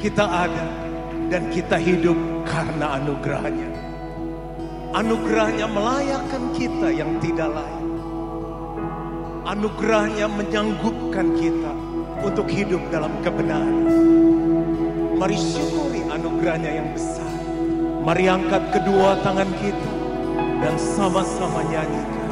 Kita ada dan kita hidup karena anugerahnya. Anugerahnya melayakkan kita yang tidak layak. Anugerahnya menyanggupkan kita untuk hidup dalam kebenaran. Mari syukuri anugerahnya yang besar. Mari angkat kedua tangan kita dan sama-sama nyanyikan.